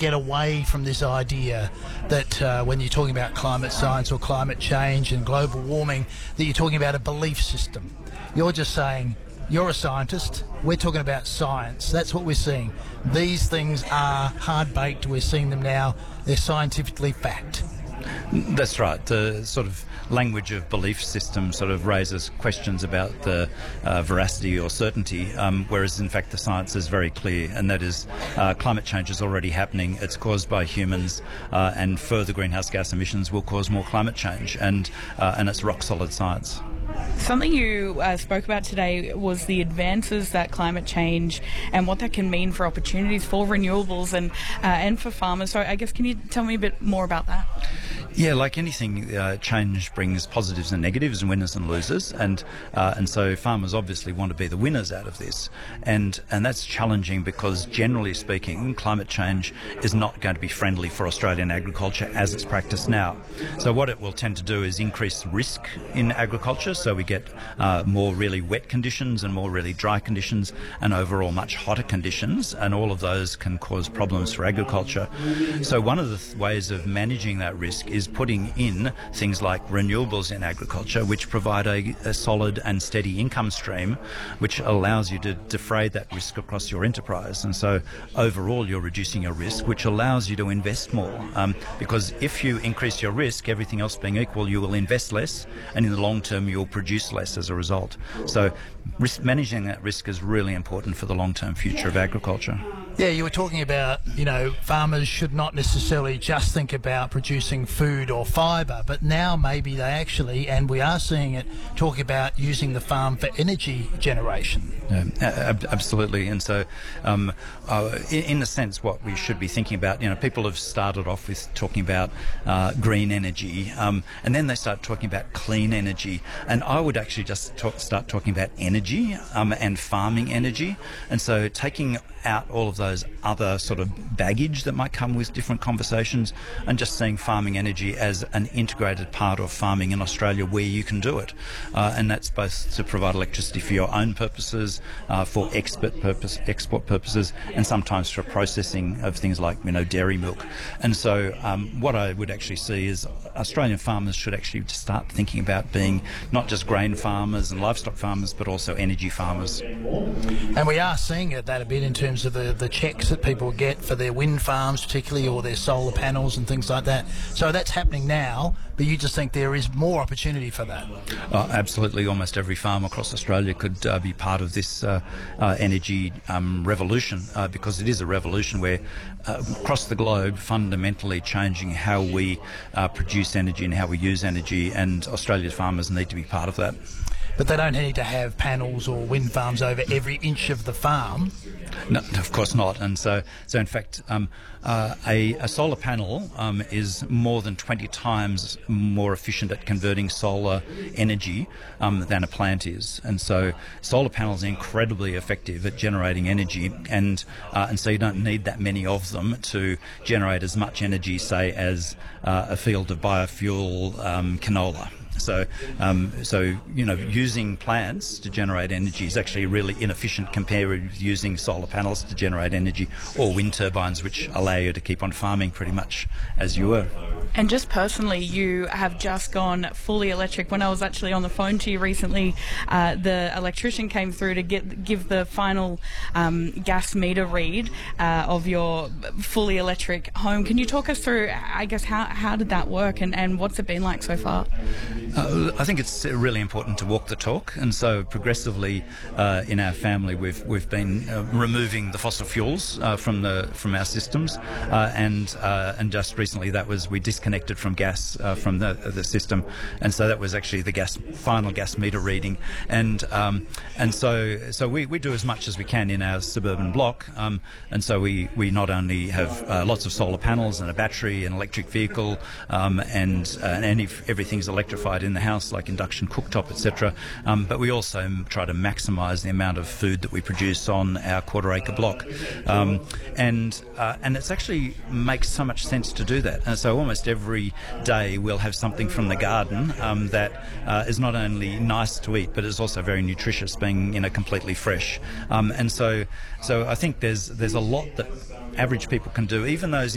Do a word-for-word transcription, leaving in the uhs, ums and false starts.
get away from this idea that uh, when you're talking about climate science or climate change and global warming, that you're talking about a belief system. You're just saying, you're a scientist, we're talking about science. That's what we're seeing. These things are hard-baked, we're seeing them now, they're scientifically fact. That's right. The sort of language of belief system sort of raises questions about the uh, veracity or certainty, um, whereas in fact the science is very clear, and that is uh, climate change is already happening. It's caused by humans, uh, and further greenhouse gas emissions will cause more climate change, and uh, and it's rock solid science. Something you uh, spoke about today was the advances that climate change and what that can mean for opportunities for renewables and uh, and for farmers. So I guess, can you tell me a bit more about that? Yeah, like anything, uh, change brings positives and negatives and winners and losers, and uh, and so farmers obviously want to be the winners out of this, and and that's challenging because generally speaking, climate change is not going to be friendly for Australian agriculture as it's practiced now. So what it will tend to do is increase risk in agriculture, so we get uh, more really wet conditions and more really dry conditions, and overall much hotter conditions, and all of those can cause problems for agriculture. So one of the th- ways of managing that risk is putting in things like renewables in agriculture, which provide a, a solid and steady income stream, which allows you to defray that risk across your enterprise. And so overall you're reducing your risk, which allows you to invest more. Um, because if you increase your risk, everything else being equal, you will invest less, and in the long term you'll produce less as a result. So risk, managing that risk is really important for the long-term future of agriculture. Yeah, you were talking about, you know, farmers should not necessarily just think about producing food or fibre, but now maybe they actually, and we are seeing it, talk about using the farm for energy generation. Yeah, ab- absolutely. And so, um, uh, in, in a sense, what we should be thinking about, you know, people have started off with talking about uh, green energy, um, and then they start talking about clean energy. And I would actually just talk, start talking about energy um, and farming energy. And so taking out all of those other sort of baggage that might come with different conversations, and just seeing farming energy as an integrated part of farming in Australia where you can do it. Uh, and that's both to provide electricity for your own purposes, uh, for export purpose, export purposes, and sometimes for processing of things like, you know, dairy milk. And so um, what I would actually see is Australian farmers should actually start thinking about being not just grain farmers and livestock farmers, but also energy farmers. And we are seeing it, that a bit in terms of the, the checks that people get for their wind farms particularly, or their solar panels and things like that. So that's happening now, but you just think there is more opportunity for that? Uh, absolutely. Almost every farm across Australia could uh, be part of this uh, uh, energy um, revolution, uh, because it is a revolution where uh, across the globe fundamentally changing how we uh, produce energy and how we use energy, and Australia's farmers need to be part of that. But they don't need to have panels or wind farms over every inch of the farm. No, of course not. And so, so in fact, um, uh, a, a solar panel um, is more than twenty times more efficient at converting solar energy um, than a plant is. And so solar panels are incredibly effective at generating energy, and uh, and so you don't need that many of them to generate as much energy, say, as uh, a field of biofuel um, canola. So, um, so you know, using plants to generate energy is actually really inefficient compared with using solar panels to generate energy, or wind turbines, which allow you to keep on farming pretty much as you were. And just personally, you have just gone fully electric. When I was actually on the phone to you recently, uh, the electrician came through to get give the final um, gas meter read uh, of your fully electric home. Can you talk us through, I guess, how, how did that work, and, and what's it been like so far? Uh, I think it's really important to walk the talk, and so progressively uh, in our family we've we've been uh, removing the fossil fuels uh, from the from our systems, uh, and uh, and just recently that was we disconnected from gas uh, from the the system, and so that was actually the gas final gas meter reading, and um, and so so we, we do as much as we can in our suburban block, um, and so we, we not only have uh, lots of solar panels and a battery, an electric vehicle, um, and uh, and if everything's electrified in the house, like induction cooktop, et cetera. Um, but we also try to maximise the amount of food that we produce on our quarter acre block, um, and uh, and it's actually makes so much sense to do that. And so almost every day we'll have something from the garden um, that uh, is not only nice to eat, but is also very nutritious, being you know completely fresh. Um, and so so I think there's there's a lot that average people can do, even those